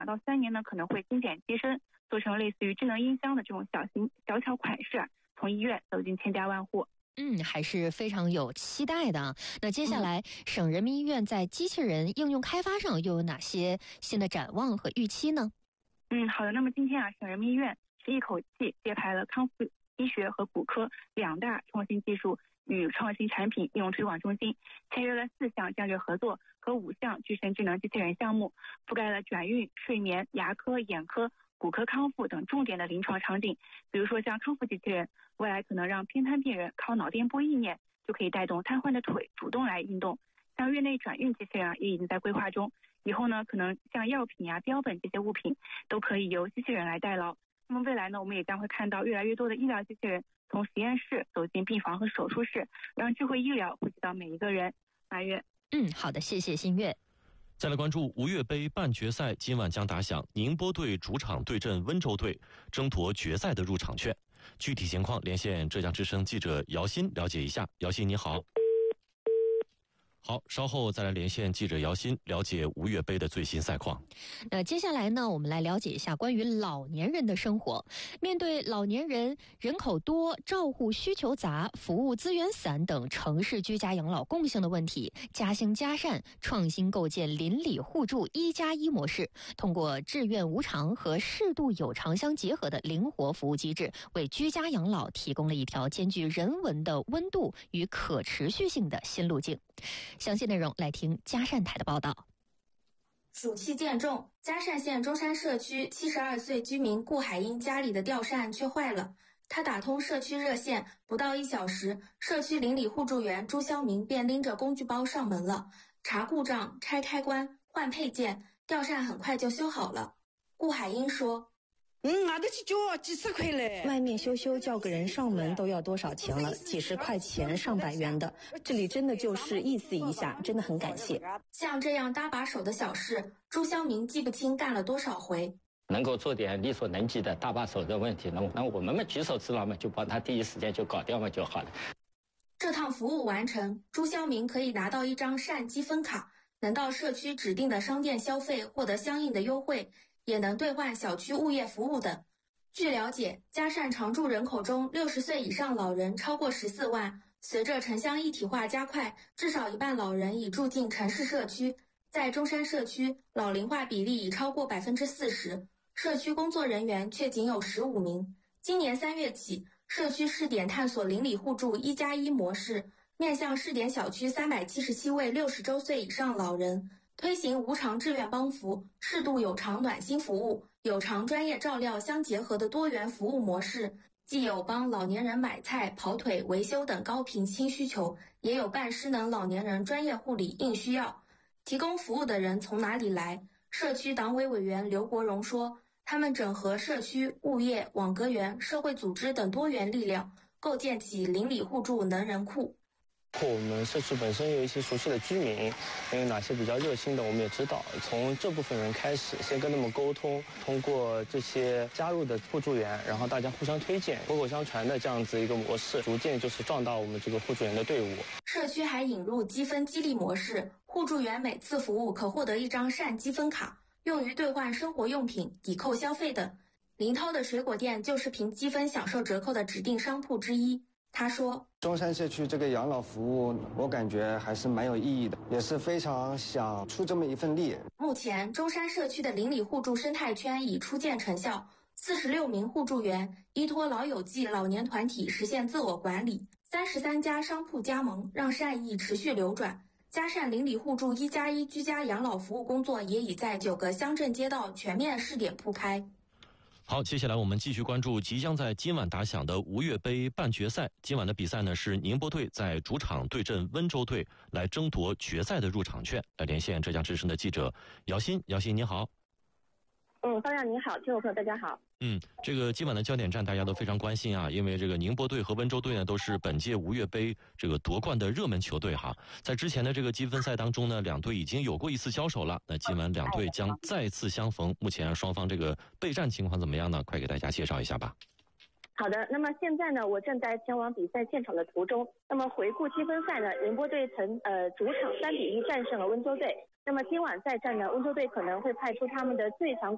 到3年呢，可能会精简机身，做成类似于智能音箱的这种小巧款式从医院走进千家万户。 还是非常有期待的。那接下来，省人民医院在机器人应用开发上又有哪些新的展望和预期呢？ 好的。那么今天省人民医院是一口气揭牌了康复医学和骨科2大创新技术与创新产品应用推广中心，签约了4项战略合作和5项具身智能机器人项目，覆盖了转运、睡眠、牙科、眼科、骨科康复等重点的临床场景。比如说像康复机器人，未来可能让偏瘫病人靠脑电波意念就可以带动瘫痪的腿主动来运动。像院内转运机器人也已经在规划中，以后呢可能像药品标本这些物品都可以由机器人来代劳。那么未来呢，我们也将会看到越来越多的医疗机器人从实验室走进病房和手术室，让智慧医疗普及到每一个人。马月。 好的，谢谢新月。 再来关注吴越杯半决赛，今晚将打响，宁波队主场对阵温州队，争夺决赛的入场券。具体情况连线浙江之声记者姚鑫了解一下。姚鑫你好。好，稍后再来连线记者姚鑫了解吴越杯的最新赛况。 那接下来呢，我们来了解一下关于老年人的生活。面对老年人人口多、照护需求杂、服务资源散等城市居家养老共性的问题，嘉兴嘉善创新构建邻里互助1+1模式，通过志愿无偿和适度有偿相结合的灵活服务机制，为居家养老提供了一条兼具人文的温度与可持续性的新路径。详细内容来听嘉善台的报道。 暑气渐重，嘉善县中山社区72岁居民顾海英家里的吊扇却坏了。他打通社区热线，不到1小时，社区邻里互助员朱肖明便拎着工具包上门了，查故障、拆开关、换配件，吊扇很快就修好了。顾海英说： 拿得起脚几十块嘞！外面修叫个人上门都要多少钱了？几十块钱、上百元的，这里真的就是意思一下，真的很感谢。 像这样搭把手的小事，朱肖明记不清干了多少回。 能够做点力所能及的搭把手的问题，那我们举手之劳嘛，就帮他第一时间就搞掉嘛就好了。 这趟服务完成，朱肖明可以拿到一张善积分卡，能到社区指定的商店消费，获得相应的优惠。也能兑换小区物业服务等。据了解，嘉善常住人口中60岁以上老人超过14万，随着城乡一体化加快，至少一半老人已住进城市社区。在中山社区，老龄化比例已超过40%，社区工作人员却仅有15名。今年3月起，社区试点探索邻里互助1+1模式，面向试点小区377位60周岁以上老人，推行无偿志愿帮扶、适度有偿暖心服务、有偿专业照料相结合的多元服务模式，既有帮老年人买菜、跑腿、维修等高频新需求，也有办失能老年人专业护理硬需要。提供服务的人从哪里来？社区党委委员刘国荣说，他们整合社区、物业、网格员、社会组织等多元力量，构建起邻里互助能人库。 我们社区本身有一些熟悉的居民，有哪些比较热心的我们也知道，从这部分人开始，先跟他们沟通，通过这些加入的互助员，然后大家互相推荐、口口相传的这样子一个模式，逐渐就是壮大我们这个互助员的队伍。 社区还引入积分激励模式，互助员每次服务可获得一张善积分卡，用于兑换生活用品、抵扣消费等。林涛的水果店就是凭积分享受折扣的指定商铺之一。他说， 中山社区这个养老服务我感觉还是蛮有意义的，也是非常想出这么一份力。 目前中山社区的邻里互助生态圈已初见成效，46名互助员依托老友记老年团体实现自我管理，33家商铺加盟，让善意持续流转。嘉善邻里互助1+1居家养老服务工作也已在9个乡镇街道全面试点铺开。 好，接下来我们继续关注即将在今晚打响的吴越杯半决赛。今晚的比赛呢是宁波队在主场对阵温州队，来争夺决赛的入场券。来连线浙江之声的记者姚鑫，姚鑫你好。 方亮你好，听众朋友大家好。 这个今晚的焦点战大家都非常关心啊，因为这个宁波队和温州队呢都是本届吴越杯这个夺冠的热门球队哈。在之前的这个积分赛当中呢，两队已经有过一次交手了，那今晚两队将再次相逢。目前双方这个备战情况怎么样呢？快给大家介绍一下吧。 好的，那么现在呢，我正在前往比赛现场的途中。那么回顾积分赛呢，宁波队曾主场3-1战胜了温州队。那么今晚再战呢，温州队可能会派出他们的最强